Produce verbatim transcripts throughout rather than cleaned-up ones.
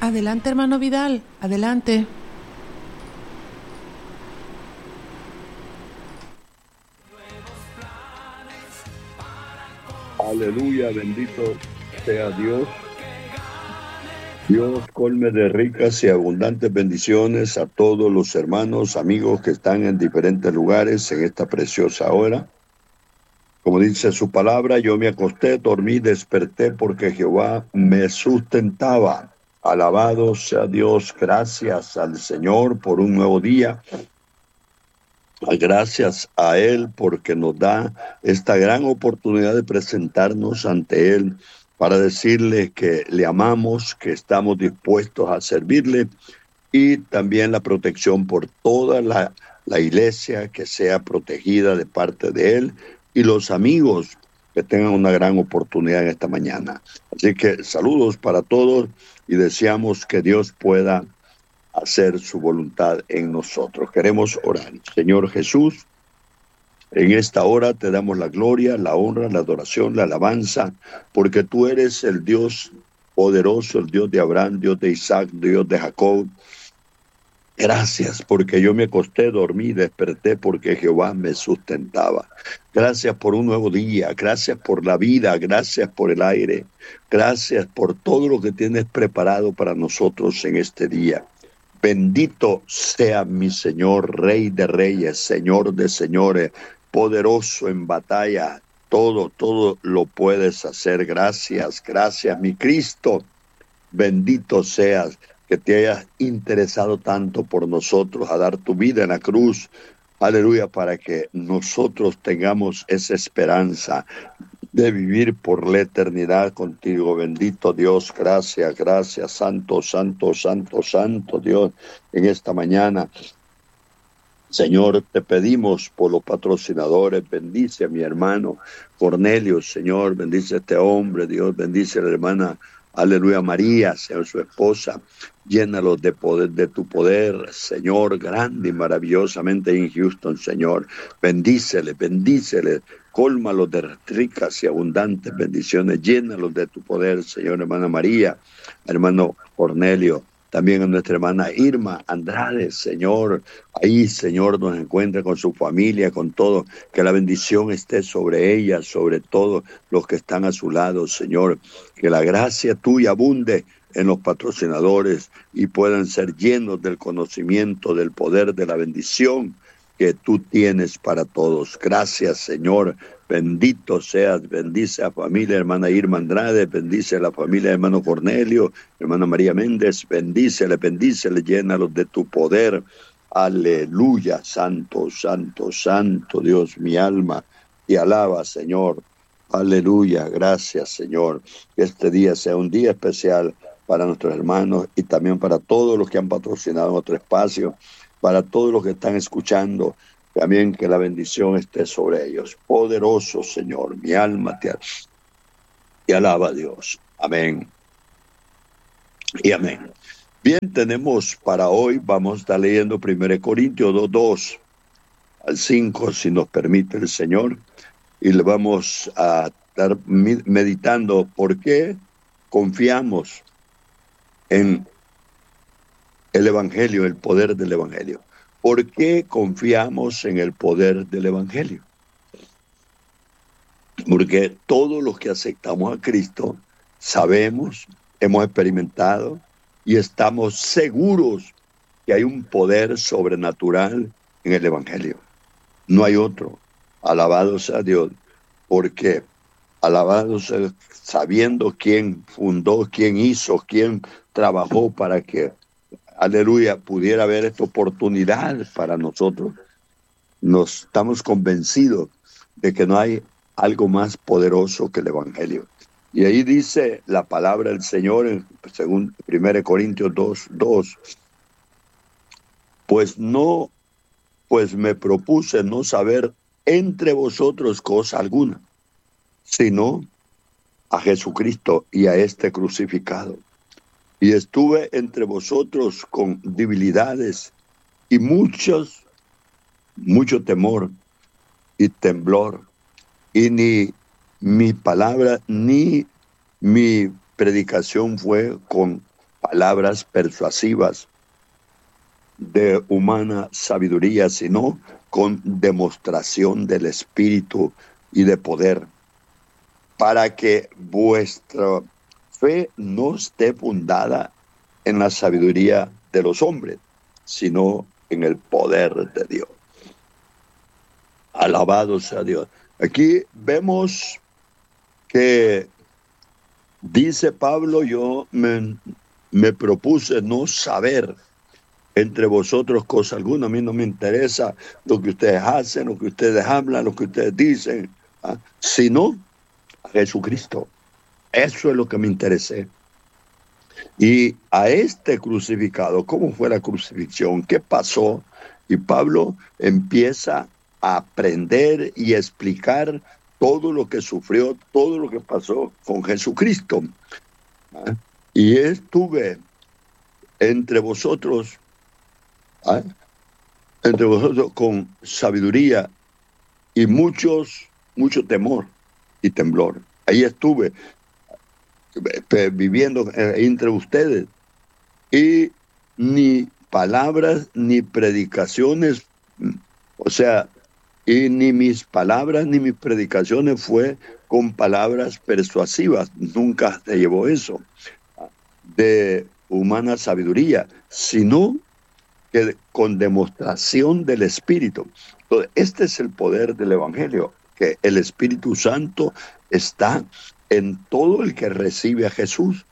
Adelante, hermano Vidal, adelante. Aleluya, bendito sea Dios. Dios colme de ricas y abundantes bendiciones a todos los hermanos, amigos que están en diferentes lugares en esta preciosa hora. Como dice su palabra, yo me acosté, dormí, desperté porque Jehová me sustentaba. Alabado sea Dios, gracias al Señor por un nuevo día. Gracias a Él porque nos da esta gran oportunidad de presentarnos ante Él para decirle que le amamos, que estamos dispuestos a servirle y también la protección por toda la, la iglesia que sea protegida de parte de Él y los amigos que tengan una gran oportunidad en esta mañana. Así que saludos para todos y deseamos que Dios pueda hacer su voluntad en nosotros. Queremos orar. Señor Jesús, en esta hora te damos la gloria, la honra, la adoración, la alabanza, porque tú eres el Dios poderoso, el Dios de Abraham, Dios de Isaac, Dios de Jacob. Gracias porque yo me acosté, dormí, desperté porque Jehová me sustentaba. Gracias por un nuevo día, gracias por la vida, gracias por el aire, gracias por todo lo que tienes preparado para nosotros en este día. Bendito sea mi Señor, Rey de Reyes, Señor de Señores, poderoso en batalla. Todo, todo lo puedes hacer. Gracias, gracias, mi Cristo. Bendito seas que te hayas interesado tanto por nosotros a dar tu vida en la cruz. Aleluya, para que nosotros tengamos esa esperanza de vivir por la eternidad contigo. Bendito Dios, gracias, gracias, santo, santo, santo, santo Dios, en esta mañana. Señor, te pedimos por los patrocinadores, bendice a mi hermano Cornelio, Señor, bendice a este hombre, Dios, bendice a la hermana, aleluya, María, Señor, su esposa, llénalos de poder, de tu poder, Señor, grande y maravillosamente en Houston, Señor, bendícele, bendícele, cólmalos de ricas y abundantes bendiciones, llénalos de tu poder, Señor, hermana María, hermano Cornelio, también a nuestra hermana Irma Andrade, Señor, ahí, Señor, nos encuentra con su familia, con todo, que la bendición esté sobre ella, sobre todos los que están a su lado, Señor, que la gracia tuya abunde en los patrocinadores y puedan ser llenos del conocimiento, del poder, de la bendición que tú tienes para todos. Gracias, Señor. Bendito seas, bendice a la familia hermana Irma Andrade, bendice a la familia hermano Cornelio, hermana María Méndez, bendícele, bendícele, llénalos de tu poder. Aleluya, santo, santo, santo Dios, mi alma te alaba, Señor. Aleluya, gracias, Señor. Que este día sea un día especial para nuestros hermanos y también para todos los que han patrocinado nuestro espacio, para todos los que están escuchando. También que la bendición esté sobre ellos. Poderoso Señor, mi alma te, te alaba, Dios. Amén. Y amén. Bien, tenemos para hoy, vamos a estar leyendo primera Corintios dos, dos al cinco, si nos permite el Señor. Y le vamos a estar meditando por qué confiamos en el Evangelio, el poder del Evangelio. ¿Por qué confiamos en el poder del Evangelio? Porque todos los que aceptamos a Cristo sabemos, hemos experimentado y estamos seguros que hay un poder sobrenatural en el Evangelio. No hay otro. Alabado sea Dios. Porque alabado sea, sabiendo quién fundó, quién hizo, quién trabajó para que, aleluya, pudiera haber esta oportunidad para nosotros. Nos estamos convencidos de que no hay algo más poderoso que el Evangelio. Y ahí dice la palabra del Señor en según primera Corintios dos, dos. Pues no, pues me propuse no saber entre vosotros cosa alguna, sino a Jesucristo y a este crucificado. Y estuve entre vosotros con debilidades y muchos, mucho temor y temblor. Y ni mi palabra ni mi predicación fue con palabras persuasivas de humana sabiduría, sino con demostración del Espíritu y de poder, para que vuestra fe no esté fundada en la sabiduría de los hombres, sino en el poder de Dios. Alabado sea Dios. Aquí vemos que dice Pablo, yo me, me propuse no saber entre vosotros cosa alguna. A mí no me interesa lo que ustedes hacen, lo que ustedes hablan, lo que ustedes dicen, ¿ah? Sino a Jesucristo. Eso es lo que me interesé. Y a este crucificado, ¿cómo fue la crucifixión? ¿Qué pasó? Y Pablo empieza a aprender y explicar todo lo que sufrió, todo lo que pasó con Jesucristo. ¿Ah? Y estuve entre vosotros, ¿ah? entre vosotros con sabiduría y muchos, mucho temor y temblor. Ahí estuve viviendo entre ustedes, y ni palabras ni predicaciones, o sea, y ni mis palabras ni mis predicaciones fue con palabras persuasivas, nunca te llevó eso, de humana sabiduría, sino que con demostración del Espíritu. Entonces, este es el poder del Evangelio, que el Espíritu Santo está en todo el que recibe a Jesús.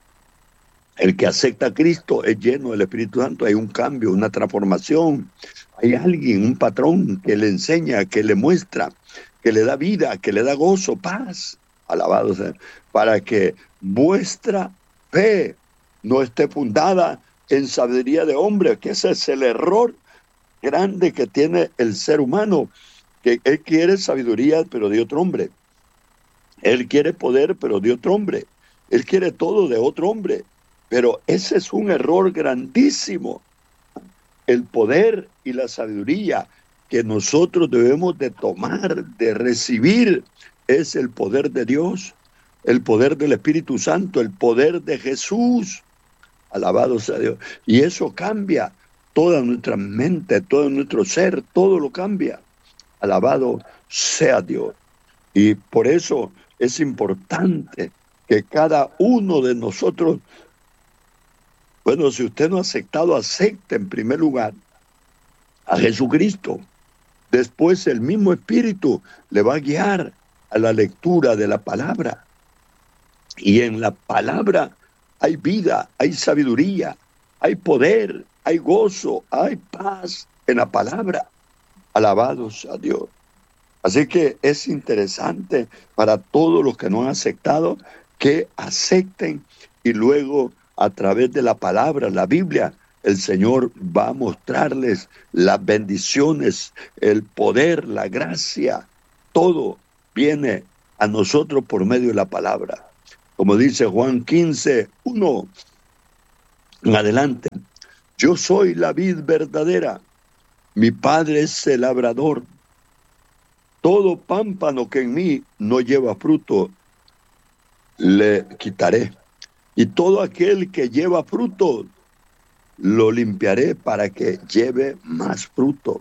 El que acepta a Cristo es lleno del Espíritu Santo. Hay un cambio, una transformación. Hay alguien, un patrón que le enseña, que le muestra, que le da vida, que le da gozo, paz. Alabado sea. Para que vuestra fe no esté fundada en sabiduría de hombre, que ese es el error grande que tiene el ser humano, que él quiere sabiduría, pero de otro hombre. Él quiere poder, pero de otro hombre. Él quiere todo de otro hombre. Pero ese es un error grandísimo. El poder y la sabiduría que nosotros debemos de tomar, de recibir, es el poder de Dios, el poder del Espíritu Santo, el poder de Jesús. Alabado sea Dios. Y eso cambia toda nuestra mente, todo nuestro ser, todo lo cambia. Alabado sea Dios. Y por eso es importante que cada uno de nosotros, bueno, si usted no ha aceptado, acepte en primer lugar a Jesucristo. Después el mismo Espíritu le va a guiar a la lectura de la palabra. Y en la palabra hay vida, hay sabiduría, hay poder, hay gozo, hay paz en la palabra. Alabados a Dios. Así que es interesante para todos los que no han aceptado que acepten, y luego a través de la palabra, la Biblia, el Señor va a mostrarles las bendiciones, el poder, la gracia. Todo viene a nosotros por medio de la palabra. Como dice Juan quince, uno en adelante. Yo soy la vid verdadera, mi Padre es el labrador. Todo pámpano que en mí no lleva fruto, le quitaré. Y todo aquel que lleva fruto, lo limpiaré para que lleve más fruto.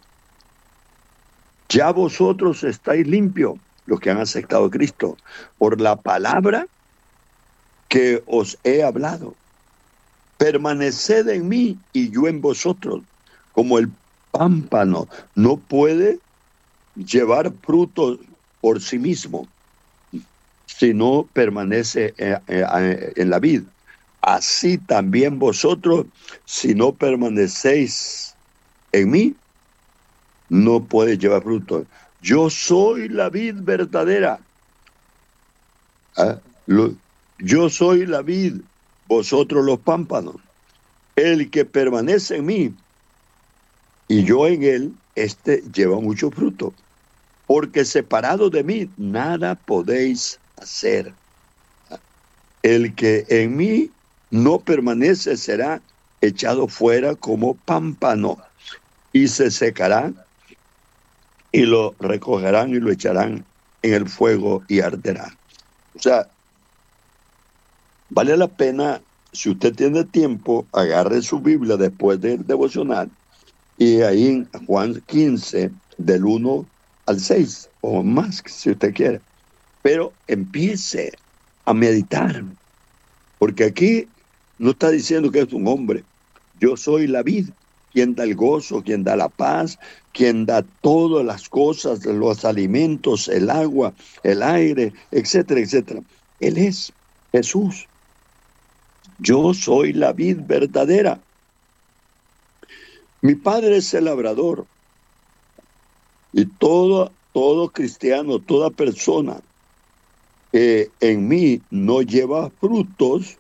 Ya vosotros estáis limpios, los que han aceptado a Cristo, por la palabra que os he hablado. Permaneced en mí y yo en vosotros, como el pámpano no puede llevar fruto por sí mismo, si no permanece en la vid. Así también vosotros, si no permanecéis en mí, no podéis llevar fruto. Yo soy la vid verdadera. ¿Ah? Lo, yo soy la vid, vosotros los pámpanos. El que permanece en mí y yo en él, este lleva mucho fruto. Porque separado de mí, nada podéis hacer. El que en mí no permanece será echado fuera como pámpano y se secará, y lo recogerán y lo echarán en el fuego y arderá. O sea, vale la pena si usted tiene tiempo, agarre su Biblia después del devocional y ahí en Juan quince, del uno al seis, o más, si usted quiere. Pero empiece a meditar, porque aquí no está diciendo que es un hombre. Yo soy la vid, quien da el gozo, quien da la paz, quien da todas las cosas, los alimentos, el agua, el aire, etcétera, etcétera. Él es Jesús. Yo soy la vid verdadera. Mi padre es el labrador. Y todo, todo cristiano, toda persona que en mí no lleva frutos,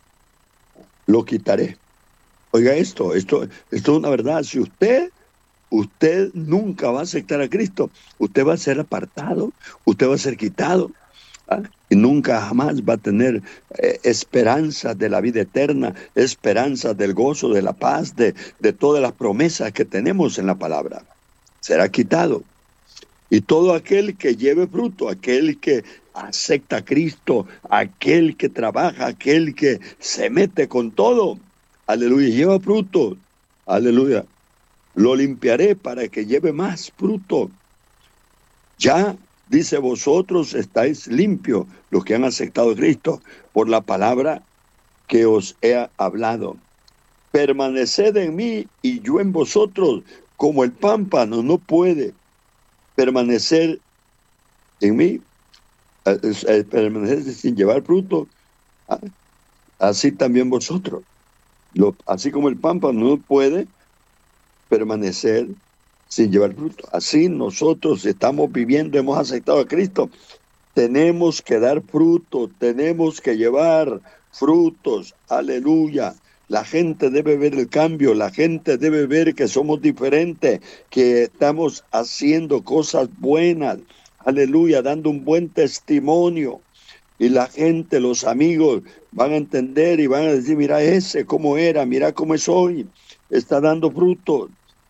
lo quitaré. Oiga esto, esto, esto es una verdad. Si usted, usted nunca va a aceptar a Cristo, usted va a ser apartado, usted va a ser quitado. ¿Ah? Y nunca jamás va a tener eh, esperanza de la vida eterna, esperanza del gozo, de la paz, de, de todas las promesas que tenemos en la palabra. Será quitado. Y todo aquel que lleve fruto, aquel que acepta a Cristo, aquel que trabaja, aquel que se mete con todo, aleluya, lleva fruto, aleluya, lo limpiaré para que lleve más fruto. Ya, dice, vosotros estáis limpios, los que han aceptado a Cristo, por la palabra que os he hablado. Permaneced en mí y yo en vosotros, como el pámpano no puede permanecer en mí, permanecer sin llevar fruto, así también vosotros. Lo, así como el pámpano no puede permanecer sin llevar fruto, así nosotros estamos viviendo, hemos aceptado a Cristo, tenemos que dar fruto, tenemos que llevar frutos, aleluya. La gente debe ver el cambio, la gente debe ver que somos diferentes, que estamos haciendo cosas buenas, aleluya, dando un buen testimonio. Y la gente, los amigos, van a entender y van a decir, mira ese, cómo era, mira cómo es hoy, está dando fruto.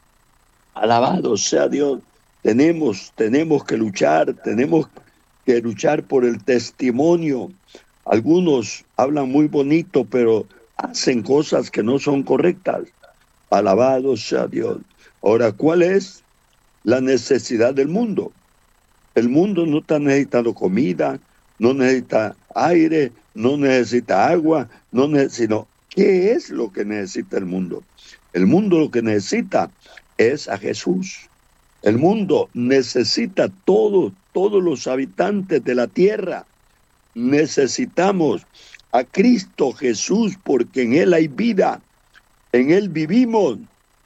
Alabado sea Dios. Tenemos, tenemos que luchar, tenemos que luchar por el testimonio. Algunos hablan muy bonito, pero hacen cosas que no son correctas. Alabado sea Dios. Ahora, ¿cuál es la necesidad del mundo? El mundo no está necesitando comida, no necesita aire, no necesita agua, no necesita, sino, ¿qué es lo que necesita el mundo? El mundo lo que necesita es a Jesús. El mundo necesita todos, todos los habitantes de la tierra. Necesitamos a Cristo Jesús porque en Él hay vida, en Él vivimos,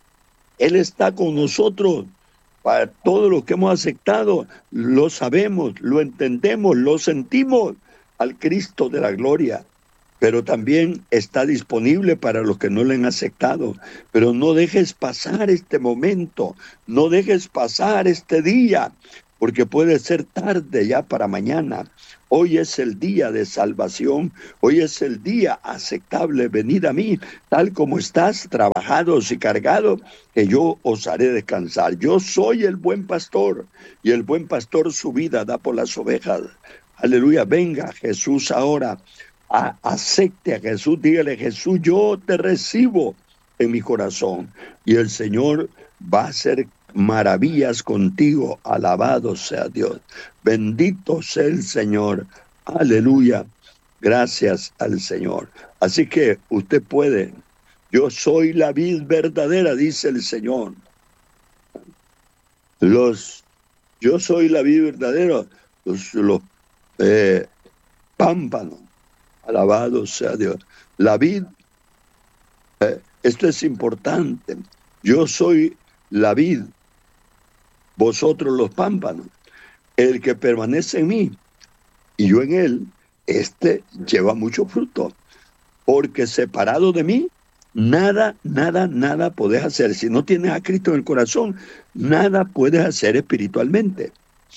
Él está con nosotros. Para todo lo que hemos aceptado, lo sabemos, lo entendemos, lo sentimos al Cristo de la gloria. Pero también está disponible para los que no le han aceptado. Pero no dejes pasar este momento, no dejes pasar este día, porque puede ser tarde ya para mañana. Hoy es el día de salvación, hoy es el día aceptable. Venid a mí, tal como estás, trabajados y cargados, que yo os haré descansar. Yo soy el buen pastor, y el buen pastor su vida da por las ovejas. Aleluya, venga Jesús ahora. A, acepte a Jesús, dígale, Jesús, yo te recibo en mi corazón, y el Señor va a hacer maravillas contigo. Alabado sea Dios, bendito sea el Señor, aleluya, gracias al Señor. Así que usted puede, yo soy la vid verdadera, dice el Señor. Los, yo soy la vid verdadera, los, los eh, pámpanos. Alabado sea Dios. La vid, eh, esto es importante. Yo soy la vid, vosotros los pámpanos. El que permanece en mí y yo en él, este lleva mucho fruto. Porque separado de mí, nada, nada, nada puedes hacer. Si no tienes a Cristo en el corazón, nada puedes hacer espiritualmente.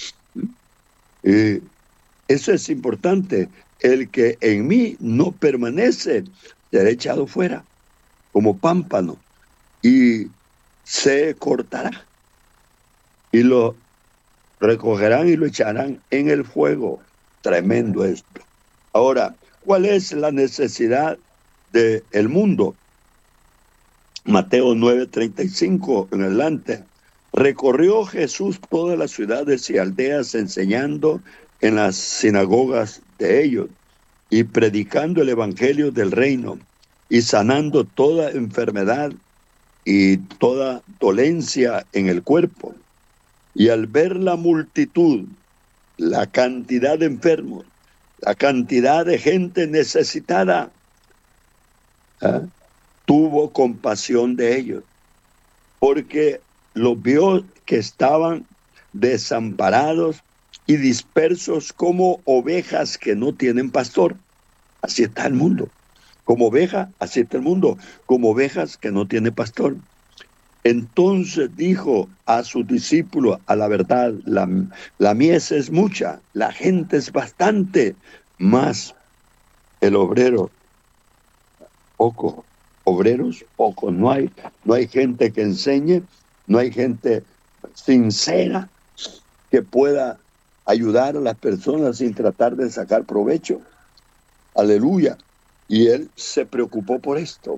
Y eso es importante. El que en mí no permanece será echado fuera como pámpano y se cortará, y lo recogerán y lo echarán en el fuego. Tremendo esto. Ahora, ¿cuál es la necesidad del mundo. Mateo nueve, treinta y cinco en adelante. Recorrió Jesús todas las ciudades y aldeas enseñando en las sinagogas de ellos y predicando el evangelio del reino y sanando toda enfermedad y toda dolencia en el cuerpo. Y al ver la multitud, la cantidad de enfermos, la cantidad de gente necesitada, ¿eh? tuvo compasión de ellos, porque los vio que estaban desamparados y dispersos como ovejas que no tienen pastor. Así está el mundo. Como oveja, así está el mundo. Como ovejas que no tienen pastor. Entonces dijo a sus discípulos, a la verdad, la, la mies es mucha, la gente es bastante, más el obrero, poco. Obreros, pocos. No hay, no hay gente que enseñe, no hay gente sincera que pueda ayudar a las personas sin tratar de sacar provecho. Aleluya. Y él se preocupó por esto.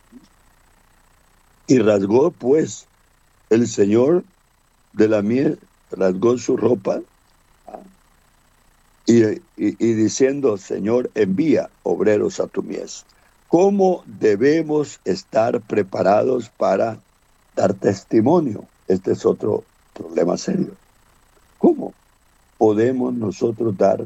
Y rasgó, pues, el Señor de la mies, rasgó su ropa y, y, y diciendo, Señor, envía obreros a tu mies. ¿Cómo debemos estar preparados para dar testimonio? Este es otro problema serio. ¿Cómo podemos nosotros dar,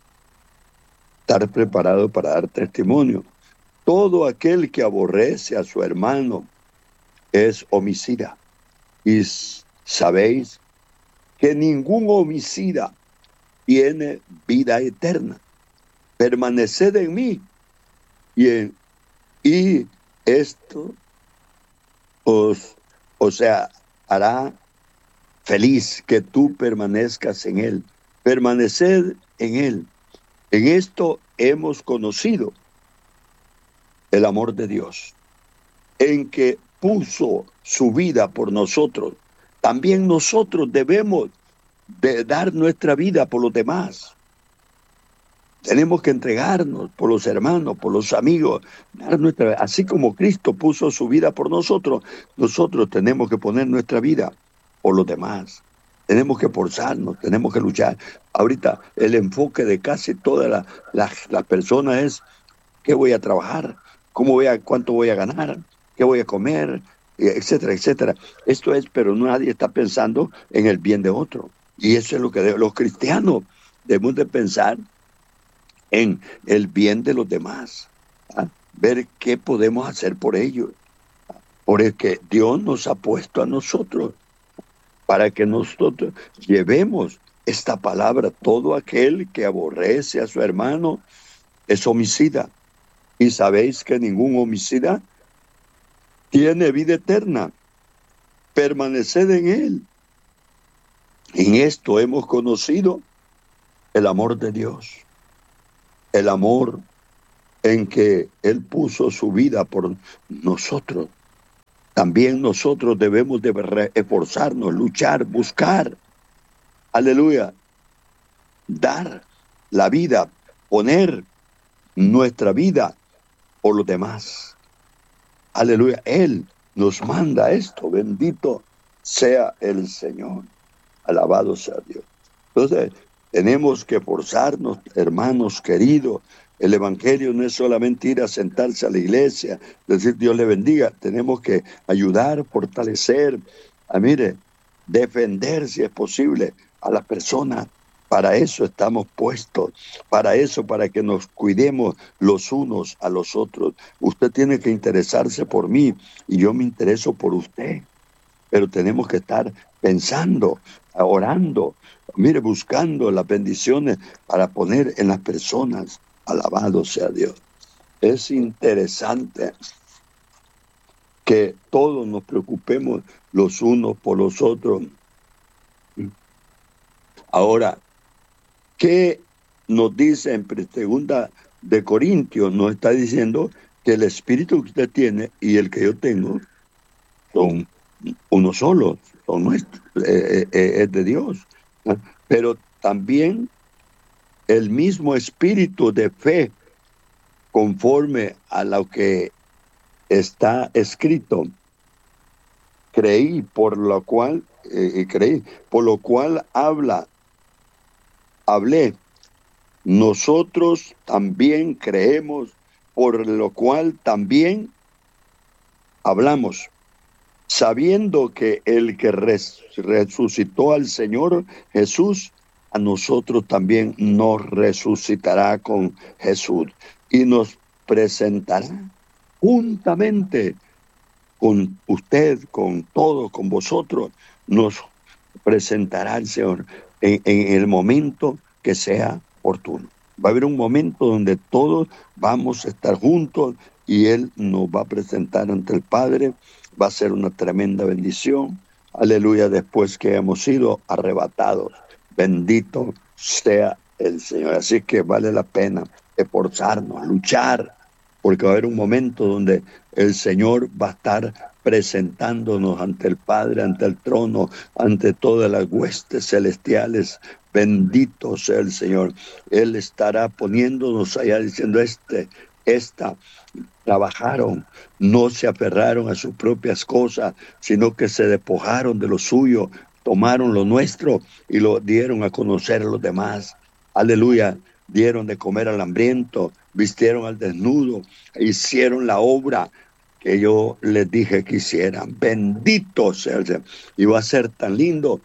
estar preparados para dar testimonio? Todo aquel que aborrece a su hermano es homicida. Y sabéis que ningún homicida tiene vida eterna. Permaneced en mí y en Y esto os, o sea, hará feliz que tú permanezcas en él. Permaneced en él. En esto hemos conocido el amor de Dios, en que puso su vida por nosotros. También nosotros debemos de dar nuestra vida por los demás. Tenemos que entregarnos por los hermanos, por los amigos, dar nuestra, así como Cristo puso su vida por nosotros, nosotros tenemos que poner nuestra vida por los demás. Tenemos que forzarnos, tenemos que luchar. Ahorita el enfoque de casi todas las la, la personas es ¿qué voy a trabajar? ¿Cómo voy a, cuánto voy a ganar? ¿Qué voy a comer? Etcétera, etcétera. Esto es, pero nadie está pensando en el bien de otro. Y eso es lo que los cristianos debemos de pensar en el bien de los demás, ¿ah? Ver qué podemos hacer por ellos, porque Dios nos ha puesto a nosotros para que nosotros llevemos esta palabra. Todo aquel que aborrece a su hermano es homicida, y sabéis que ningún homicida tiene vida eterna. Permaneced en él. En esto hemos conocido el amor de Dios. El amor en que Él puso su vida por nosotros. También nosotros debemos de esforzarnos, luchar, buscar. Aleluya. Dar la vida, poner nuestra vida por los demás. Aleluya. Él nos manda esto. Bendito sea el Señor. Alabado sea Dios. Entonces, tenemos que esforzarnos, hermanos queridos. El evangelio no es solamente ir a sentarse a la iglesia, decir Dios le bendiga. Tenemos que ayudar, fortalecer, a, mire, defender si es posible a las personas. Para eso estamos puestos, para eso, para que nos cuidemos los unos a los otros. Usted tiene que interesarse por mí y yo me intereso por usted. Pero tenemos que estar pensando, orando, mire, buscando las bendiciones para poner en las personas. Alabado sea Dios. Es interesante que todos nos preocupemos los unos por los otros. Ahora, ¿qué nos dice en segunda de Corintios? Nos está diciendo que el espíritu que usted tiene y el que yo tengo son uno solo, son nuestros, eh, eh, es de Dios. Pero también el mismo espíritu de fe conforme a lo que está escrito. Creí, por lo cual, eh, creí, por lo cual habla, hablé. Nosotros también creemos, por lo cual también hablamos, sabiendo que el que res- resucitó al Señor Jesús, a nosotros también nos resucitará con Jesús y nos presentará juntamente con usted, con todos, con vosotros, nos presentará el Señor en, en el momento que sea oportuno. Va a haber un momento donde todos vamos a estar juntos y Él nos va a presentar ante el Padre. Va a ser una tremenda bendición. Aleluya, después que hemos sido arrebatados. Bendito sea el Señor. Así que vale la pena esforzarnos, luchar, porque va a haber un momento donde el Señor va a estar presentándonos ante el Padre, ante el trono, ante todas las huestes celestiales. Bendito sea el Señor. Él estará poniéndonos allá diciendo, este, esta, trabajaron, no se aferraron a sus propias cosas, sino que se despojaron de lo suyo, tomaron lo nuestro y lo dieron a conocer a los demás. Aleluya. Dieron de comer al hambriento, vistieron al desnudo, hicieron la obra que yo les dije que hicieran. Bendito sea el Señor. Y va a ser tan lindo,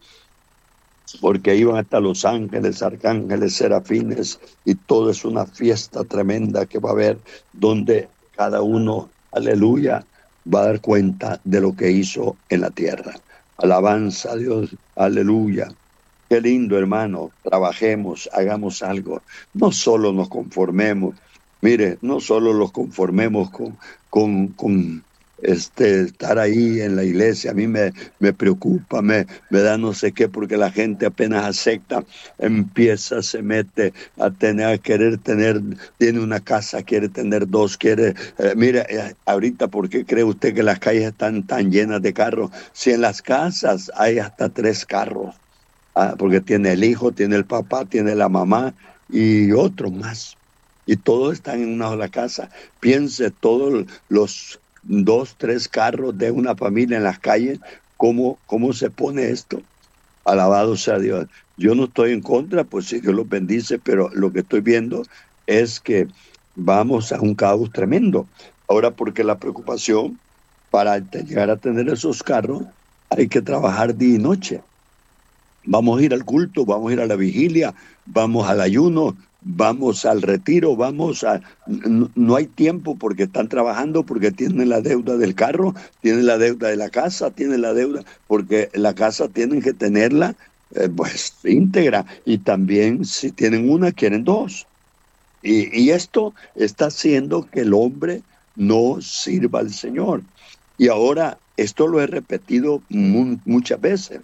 porque iban hasta los ángeles, arcángeles, serafines, y todo es una fiesta tremenda que va a haber, donde cada uno, aleluya, va a dar cuenta de lo que hizo en la tierra. Alabanza a Dios, aleluya. Qué lindo, hermano, trabajemos, hagamos algo. No solo nos conformemos, mire, no solo los conformemos con, con, con este, estar ahí en la iglesia. A mí me, me preocupa, me, me da no sé qué, porque la gente apenas acepta, empieza, se mete a tener, a querer tener, tiene una casa, quiere tener dos, quiere, eh, mire, eh, ahorita, ¿por qué cree usted que las calles están tan llenas de carros? Si en las casas hay hasta tres carros. Ah, porque tiene el hijo, tiene el papá, tiene la mamá y otros más. Y todos están en una sola casa. Piense todos los dos, tres carros de una familia en las calles, ¿cómo, cómo se pone esto? Alabado sea Dios. Yo no estoy en contra, pues si Dios los bendice, pero lo que estoy viendo es que vamos a un caos tremendo. Ahora, porque la preocupación para llegar a tener esos carros, hay que trabajar día y noche. Vamos a ir al culto, vamos a ir a la vigilia, vamos al ayuno, vamos al retiro, vamos a... No, no hay tiempo porque están trabajando, porque tienen la deuda del carro, tienen la deuda de la casa, tienen la deuda, porque la casa tienen que tenerla eh, pues íntegra, y también si tienen una, quieren dos. Y, y esto está haciendo que el hombre no sirva al Señor. Y ahora, esto lo he repetido mu- muchas veces.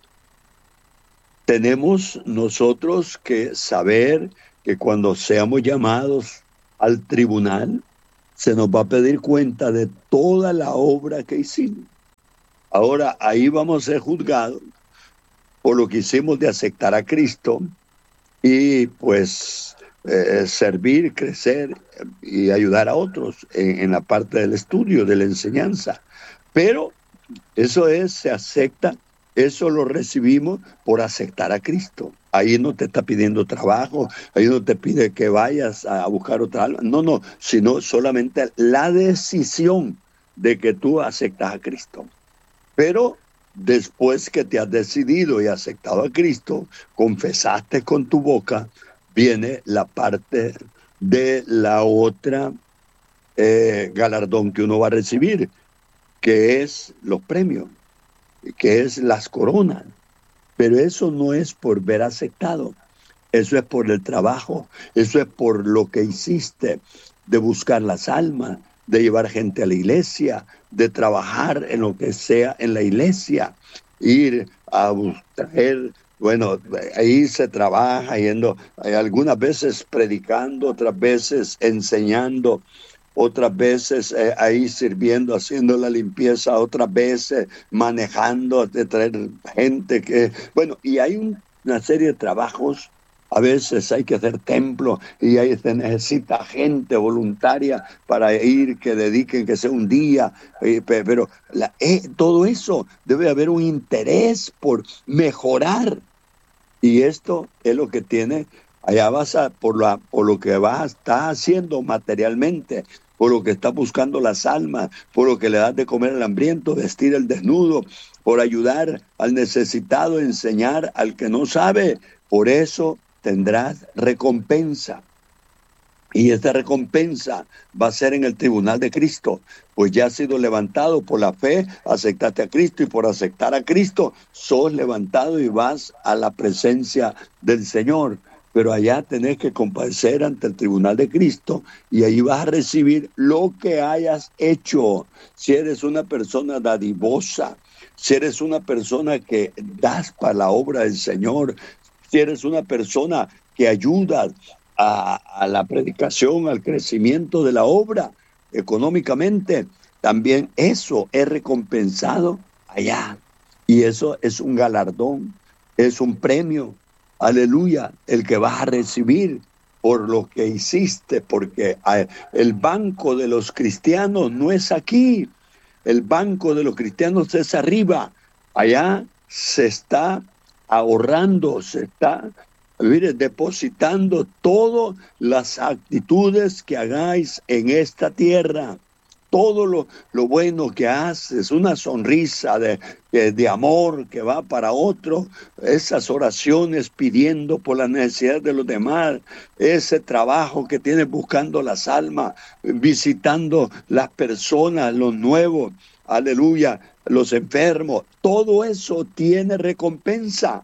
Tenemos nosotros que saber que cuando seamos llamados al tribunal, se nos va a pedir cuenta de toda la obra que hicimos. Ahora, ahí vamos a ser juzgados por lo que hicimos de aceptar a Cristo y pues eh, servir, crecer y ayudar a otros en, en la parte del estudio, de la enseñanza. Pero eso es, se acepta. Eso lo recibimos por aceptar a Cristo. Ahí no te está pidiendo trabajo, ahí no te pide que vayas a buscar otra alma. No, no, sino solamente la decisión de que tú aceptas a Cristo. Pero después que te has decidido y aceptado a Cristo, confesaste con tu boca, viene la parte de la otra eh, galardón que uno va a recibir, que es los premios, que es las coronas. Pero eso no es por ver aceptado, eso es por el trabajo, eso es por lo que hiciste, de buscar las almas, de llevar gente a la iglesia, de trabajar en lo que sea en la iglesia, ir a traer, bueno, ahí se trabaja yendo, algunas veces predicando, otras veces enseñando, otras veces eh, ahí sirviendo, haciendo la limpieza, otras veces manejando, de traer gente que... Bueno, y hay un, una serie de trabajos A veces hay que hacer templo y ahí se necesita gente voluntaria para ir, que dediquen, que sea un día. Eh, pero la, eh, todo eso debe haber un interés por mejorar. Y esto es lo que tiene, allá vas a, por, la, por lo que vas a estar haciendo materialmente, por lo que estás buscando las almas, por lo que le das de comer al hambriento, vestir al desnudo, por ayudar al necesitado, enseñar al que no sabe. Por eso tendrás recompensa. Y esta recompensa va a ser en el tribunal de Cristo, pues ya has sido levantado por la fe, aceptaste a Cristo y por aceptar a Cristo, sos levantado y vas a la presencia del Señor. Pero allá tenés que comparecer ante el tribunal de Cristo y ahí vas a recibir lo que hayas hecho. Si eres una persona dadivosa, si eres una persona que das para la obra del Señor, si eres una persona que ayuda a, a la predicación, al crecimiento de la obra económicamente, también eso es recompensado allá. Y eso es un galardón, es un premio, aleluya, el que vas a recibir por lo que hiciste, porque el banco de los cristianos no es aquí, el banco de los cristianos es arriba, allá se está ahorrando, se está mire, depositando todas las actitudes que hagáis en esta tierra. Todo lo, lo bueno que haces, una sonrisa de, de, de amor que va para otro, esas oraciones pidiendo por la necesidad de los demás, ese trabajo que tienes buscando las almas, visitando las personas, los nuevos, aleluya, los enfermos, todo eso tiene recompensa.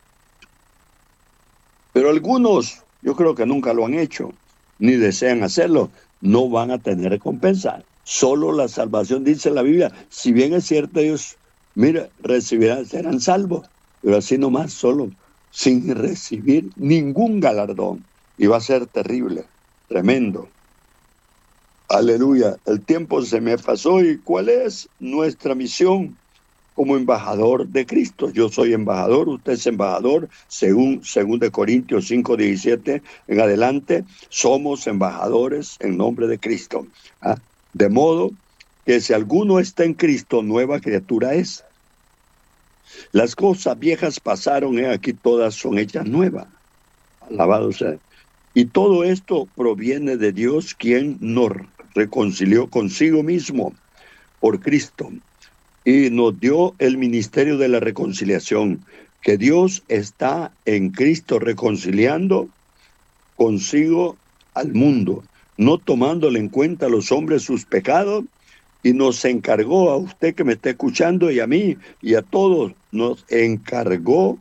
Pero algunos, yo creo que nunca lo han hecho, ni desean hacerlo, no van a tener recompensa. Solo la salvación, dice la Biblia, si bien es cierto ellos, mira, recibirán, serán salvos, pero así nomás, solo, sin recibir ningún galardón. Y va a ser terrible, tremendo. Aleluya, el tiempo se me pasó. ¿Y cuál es nuestra misión como embajador de Cristo? Yo soy embajador, usted es embajador, según según de Corintios cinco diecisiete en adelante, somos embajadores en nombre de Cristo. ¿Ah? De modo que si alguno está en Cristo, nueva criatura es. Las cosas viejas pasaron, he aquí todas son hechas nuevas. Alabado sea. Y todo esto proviene de Dios, quien nos reconcilió consigo mismo por Cristo y nos dio el ministerio de la reconciliación, que Dios está en Cristo reconciliando consigo al mundo, no tomándole en cuenta a los hombres sus pecados, y nos encargó a usted que me está escuchando y a mí y a todos, nos encargó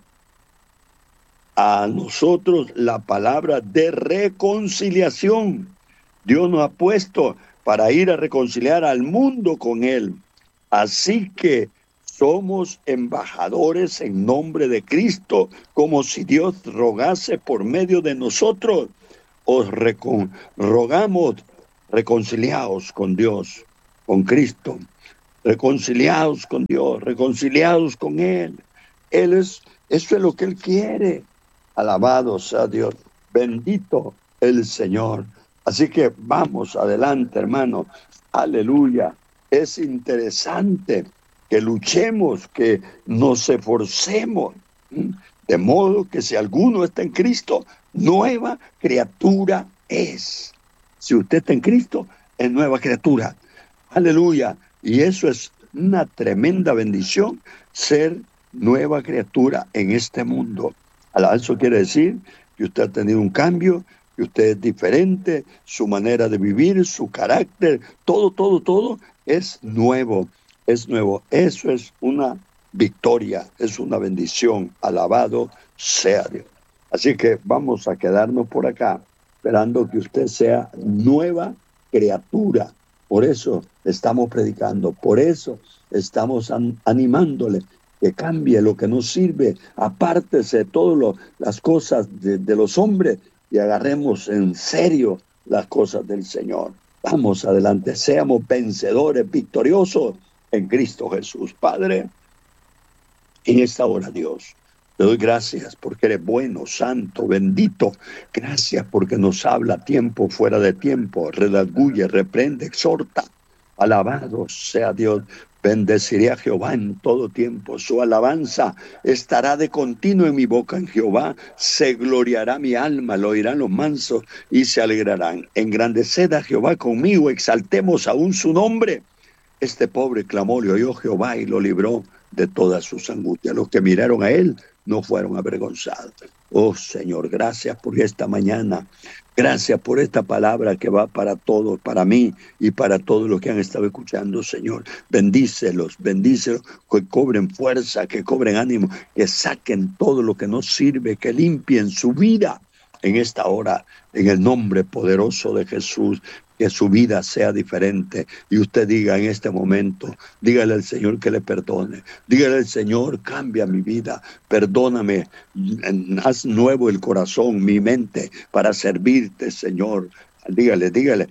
a nosotros la palabra de reconciliación. Dios nos ha puesto para ir a reconciliar al mundo con Él. Así que somos embajadores en nombre de Cristo, como si Dios rogase por medio de nosotros. Os recon- rogamos, reconciliaos con Dios, con Cristo, reconciliados con Dios, reconciliados con Él. Él es, eso es lo que Él quiere. Alabado sea Dios, bendito el Señor. Así que vamos adelante, hermano. Aleluya. Es interesante que luchemos, que nos esforcemos, de modo que si alguno está en Cristo, nueva criatura es. Si usted está en Cristo, es nueva criatura. Aleluya. Y eso es una tremenda bendición, ser nueva criatura en este mundo. Eso quiere decir que usted ha tenido un cambio, que usted es diferente, su manera de vivir, su carácter, todo, todo, todo es nuevo, es nuevo. Eso es una victoria, es una bendición. Alabado sea Dios. Así que vamos a quedarnos por acá, esperando que usted sea nueva criatura. Por eso estamos predicando, por eso estamos an- animándole. Que cambie lo que no sirve, apártese de todas las cosas de, de los hombres y agarremos en serio las cosas del Señor. Vamos adelante, seamos vencedores, victoriosos en Cristo Jesús. Padre, en esta hora, Dios, Te doy gracias porque eres bueno, santo, bendito. Gracias porque nos habla a tiempo, fuera de tiempo, redarguye, reprende, exhorta. Alabado sea Dios. Bendeciré a Jehová en todo tiempo. Su alabanza estará de continuo en mi boca. En Jehová se gloriará mi alma, lo oirán los mansos y se alegrarán. Engrandeced a Jehová conmigo, exaltemos aún su nombre. Este pobre clamó, le oyó Jehová y lo libró de todas sus angustias. Los que miraron a él no fueron avergonzados. Oh Señor, gracias por esta mañana. Gracias por esta palabra que va para todos, para mí y para todos los que han estado escuchando, Señor. Bendícelos, bendícelos, que cobren fuerza, que cobren ánimo, que saquen todo lo que no sirve, que limpien su vida en esta hora, en el nombre poderoso de Jesús. Que su vida sea diferente y usted diga en este momento, dígale al Señor que le perdone, dígale al Señor, cambia mi vida, perdóname, haz nuevo el corazón, mi mente para servirte, Señor. Dígale, dígale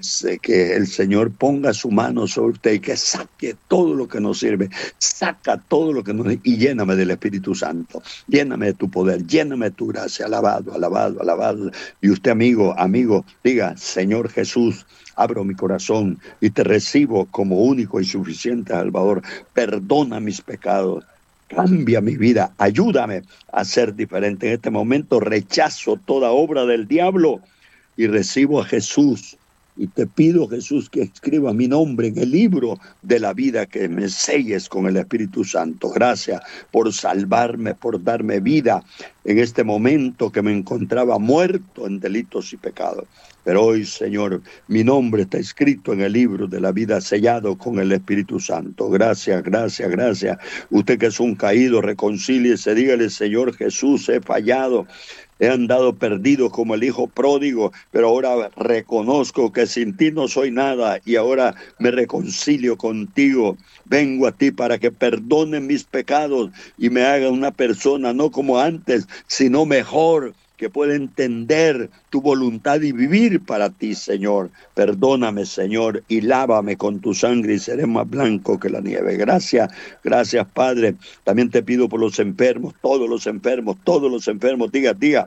que el Señor ponga su mano sobre usted y que saque todo lo que nos sirve, saca todo lo que nos sirve y lléname del Espíritu Santo, lléname de tu poder, lléname de tu gracia, alabado, alabado, alabado. Y usted, amigo, amigo, diga, Señor Jesús, abro mi corazón y te recibo como único y suficiente Salvador, perdona mis pecados. Cambia mi vida, ayúdame a ser diferente. En este momento rechazo toda obra del diablo y recibo a Jesús. Y te pido, Jesús, que escriba mi nombre en el libro de la vida, que me selles con el Espíritu Santo. Gracias por salvarme, por darme vida en este momento que me encontraba muerto en delitos y pecados. Pero hoy, Señor, mi nombre está escrito en el libro de la vida, sellado con el Espíritu Santo. Gracias, gracias, gracias. Usted que es un caído, reconcíliese, dígale, Señor Jesús, he fallado. He andado perdido como el hijo pródigo, pero ahora reconozco que sin ti no soy nada y ahora me reconcilio contigo. Vengo a ti para que perdones mis pecados y me haga una persona no como antes, sino mejor, que pueda entender tu voluntad y vivir para ti, Señor. Perdóname, Señor, y lávame con tu sangre y seré más blanco que la nieve. Gracias, gracias, Padre. También te pido por los enfermos, todos los enfermos, todos los enfermos. Diga, diga,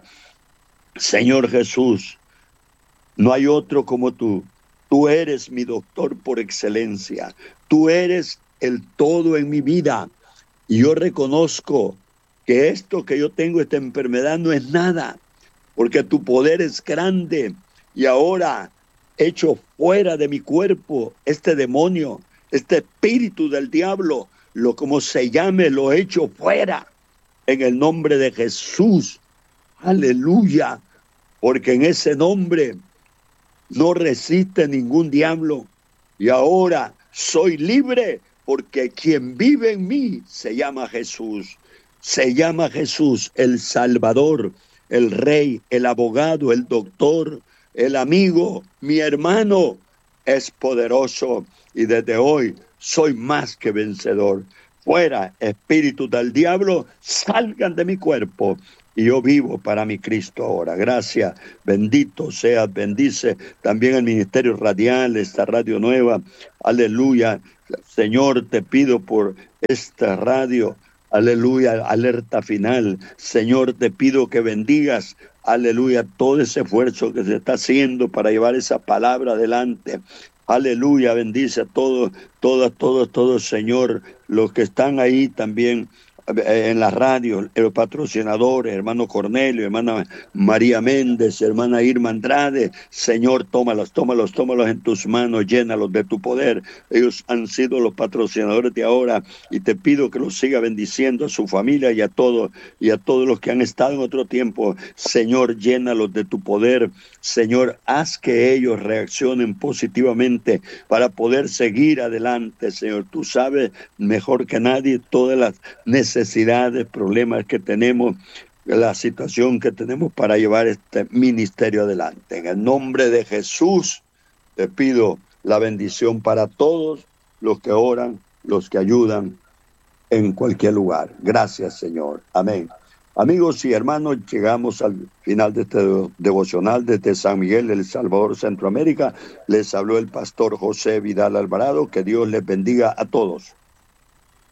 Señor Jesús, no hay otro como tú. Tú eres mi doctor por excelencia. Tú eres el todo en mi vida. Y yo reconozco que esto que yo tengo, esta enfermedad, no es nada, porque tu poder es grande. Y ahora echo fuera de mi cuerpo este demonio, este espíritu del diablo, lo como se llame, lo echo fuera en el nombre de Jesús. Aleluya, porque en ese nombre no resiste ningún diablo. Y ahora soy libre, porque quien vive en mí se llama Jesús. Se llama Jesús, el Salvador, el Rey, el abogado, el doctor, el amigo, mi hermano. Es poderoso y desde hoy soy más que vencedor. Fuera, espíritus del diablo, salgan de mi cuerpo y yo vivo para mi Cristo ahora. Gracias, bendito seas, bendice también el Ministerio Radial, esta radio nueva. Aleluya, Señor, te pido por esta radio. Aleluya, alerta final. Señor, te pido que bendigas, aleluya, todo ese esfuerzo que se está haciendo para llevar esa palabra adelante. Aleluya, bendice a todos, todas, todos, todos, Señor, los que están ahí también en la radio, los patrocinadores, hermano Cornelio, hermana María Méndez, hermana Irma Andrade. Señor, tómalos, tómalos, tómalos en tus manos, llénalos de tu poder. Ellos han sido los patrocinadores de ahora y te pido que los siga bendiciendo a su familia y a todos, y a todos los que han estado en otro tiempo. Señor, llénalos de tu poder. Señor, haz que ellos reaccionen positivamente para poder seguir adelante. Señor, tú sabes mejor que nadie todas las necesidades necesidades, problemas que tenemos, la situación que tenemos para llevar este ministerio adelante. En el nombre de Jesús te pido la bendición para todos los que oran, los que ayudan en cualquier lugar. Gracias, Señor. Amén. Amigos y hermanos, llegamos al final de este devocional desde San Miguel, El Salvador, Centroamérica. Les habló el pastor José Vidal Alvarado. Que Dios les bendiga a todos.